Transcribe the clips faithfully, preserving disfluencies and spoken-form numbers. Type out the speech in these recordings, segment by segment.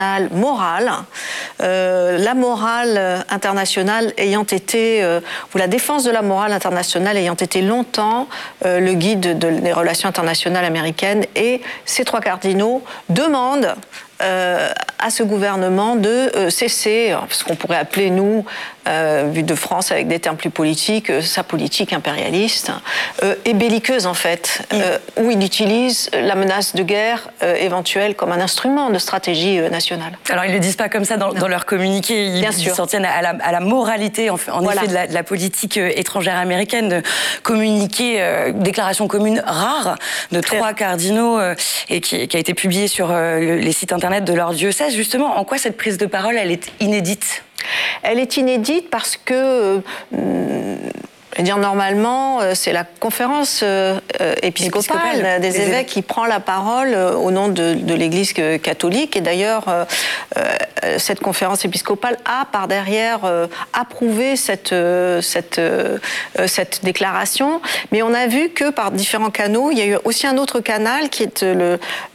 morale, euh, la morale internationale ayant été, euh, ou la défense de la morale internationale ayant été longtemps euh, le guide de, des relations internationales américaines, et ces trois cardinaux demandent Euh, à ce gouvernement de euh, cesser, ce qu'on pourrait appeler, nous, euh, vu de France avec des termes plus politiques, euh, sa politique impérialiste euh, et belliqueuse, en fait, euh, où il utilise la menace de guerre euh, éventuelle comme un instrument de stratégie euh, nationale. Alors, ils ne le disent pas comme ça dans, dans leur communiqué, ils, ils s'en tiennent à la, à la moralité, en, en voilà. effet, de la, de la politique étrangère américaine, de communiquer, euh, déclaration commune rare de Très trois rare. cardinaux, euh, et qui, qui a été publiée sur euh, les sites internet de leur diocèse. Justement, en quoi cette prise de parole, elle est inédite ? Elle est inédite parce que, euh, je veux dire, normalement, c'est la conférence euh, épiscopale, épiscopale des, des évêques, évêques qui prend la parole euh, au nom de, de l'Église catholique. Et d'ailleurs, euh, euh, cette conférence épiscopale a, par derrière, euh, approuvé cette, euh, cette, euh, cette déclaration. Mais on a vu que, par différents canaux, il y a eu aussi un autre canal qui est le...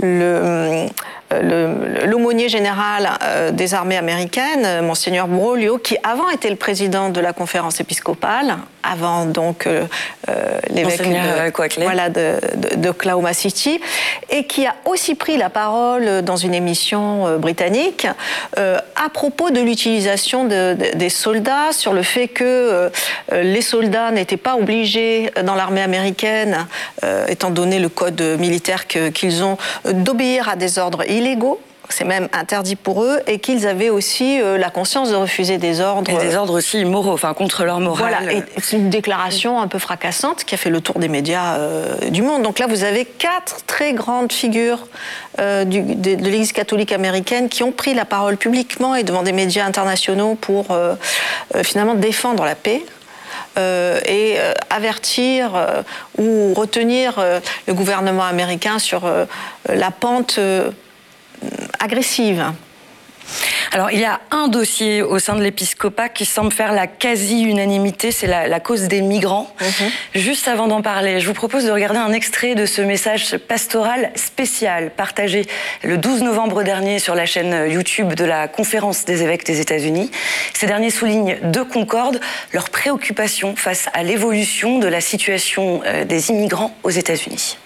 le Le, l'aumônier général euh, des armées américaines, Monseigneur Broglio, qui avant était le président de la conférence épiscopale, avant donc euh, euh, l'évêque de, voilà, de, de, d'Oklahoma City, et qui a aussi pris la parole dans une émission euh, britannique euh, à propos de l'utilisation de, de, des soldats, sur le fait que euh, les soldats n'étaient pas obligés dans l'armée américaine, euh, étant donné le code militaire que, qu'ils ont, d'obéir à des ordres illégaux, c'est même interdit pour eux, et qu'ils avaient aussi euh, la conscience de refuser des ordres. Et des ordres aussi immoraux, enfin contre leur morale. Voilà, et c'est une déclaration un peu fracassante qui a fait le tour des médias euh, du monde. Donc là, vous avez quatre très grandes figures euh, du, de, de l'Église catholique américaine qui ont pris la parole publiquement et devant des médias internationaux pour euh, euh, finalement défendre la paix. Euh, et euh, avertir euh, ou retenir euh, le gouvernement américain sur euh, la pente euh, agressive. Alors, il y a un dossier au sein de l'épiscopat qui semble faire la quasi-unanimité, c'est la, la cause des migrants. Mm-hmm. Juste avant d'en parler, je vous propose de regarder un extrait de ce message pastoral spécial partagé le douze novembre dernier sur la chaîne YouTube de la Conférence des évêques des États-Unis. Ces derniers soulignent de concorde leur préoccupation face à l'évolution de la situation des immigrants aux États-Unis.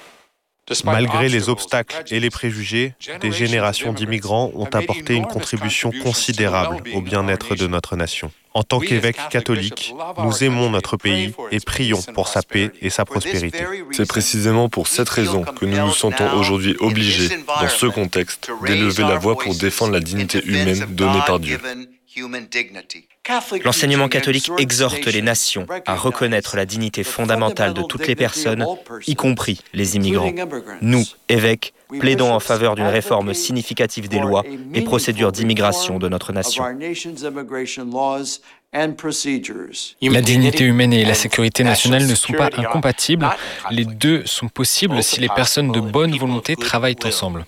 Malgré les obstacles et les préjugés, des générations d'immigrants ont apporté une contribution considérable au bien-être de notre nation. En tant qu'évêques catholiques, nous aimons notre pays et prions pour sa paix et sa prospérité. C'est précisément pour cette raison que nous nous sentons aujourd'hui obligés, dans ce contexte, d'élever la voix pour défendre la dignité humaine donnée par Dieu. L'enseignement catholique exhorte les nations à reconnaître la dignité fondamentale de toutes les personnes, y compris les immigrants. Nous, évêques, plaidons en faveur d'une réforme significative des lois et procédures d'immigration de notre nation. La dignité humaine et la sécurité nationale ne sont pas incompatibles. Les deux sont possibles si les personnes de bonne volonté travaillent ensemble.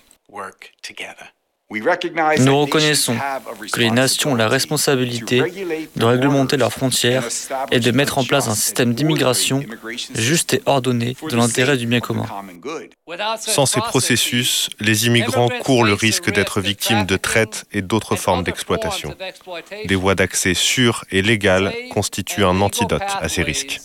Nous reconnaissons que les nations ont la responsabilité de réglementer leurs frontières et de mettre en place un système d'immigration juste et ordonné dans l'intérêt du bien commun. Sans ces processus, les immigrants courent le risque d'être victimes de traite et d'autres formes d'exploitation. Des voies d'accès sûres et légales constituent un antidote à ces risques.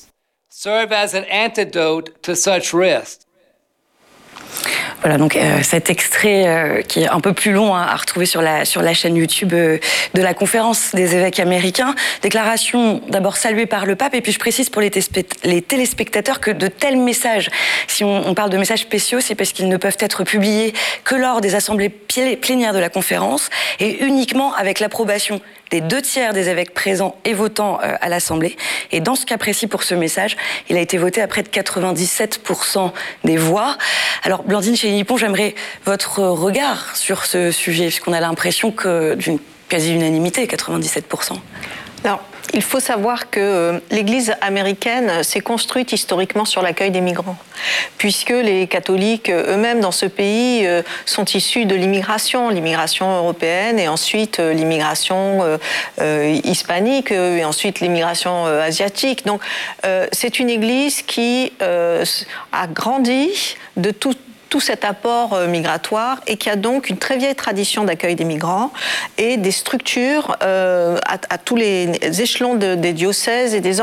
Voilà, donc euh, cet extrait euh, qui est un peu plus long hein, à retrouver sur la, sur la chaîne YouTube euh, de la conférence des évêques américains. Déclaration d'abord saluée par le pape, et puis je précise pour les, téléspect- les téléspectateurs que de tels messages, si on, on parle de messages spéciaux, c'est parce qu'ils ne peuvent être publiés que lors des assemblées plénières de la conférence et uniquement avec l'approbation des deux tiers des évêques présents et votants euh, à l'Assemblée. Et dans ce cas précis pour ce message, il a été voté à près de quatre-vingt-dix-sept pour cent des voix. Alors, Blandine Chénier-Dupont, j'aimerais votre regard sur ce sujet, puisqu'on a l'impression que d'une quasi-unanimité, quatre-vingt-dix-sept pour cent. Alors, il faut savoir que l'Église américaine s'est construite historiquement sur l'accueil des migrants, puisque les catholiques eux-mêmes dans ce pays sont issus de l'immigration, l'immigration européenne et ensuite l'immigration euh, hispanique et ensuite l'immigration euh, asiatique. Donc, euh, c'est une Église qui euh, a grandi de tout tout cet apport migratoire et qui a donc une très vieille tradition d'accueil des migrants et des structures euh, à, à tous les échelons de, des diocèses et des